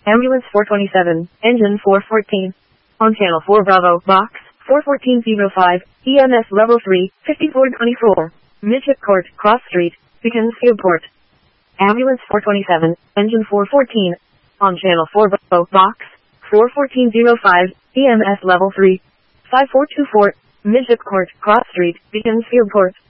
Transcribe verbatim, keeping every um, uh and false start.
Ambulance four twenty-seven, engine four fourteen. On channel four Bravo, box four fourteen zero five, E M S level three, fifty-four twenty-four. Midship Court, Cross Street, Beaconsfield Port. Ambulance four twenty-seven, engine four fourteen. On channel four Bravo, box four fourteen zero five, E M S level three, five four two four. Midship Court, Cross Street, Beaconsfield Port.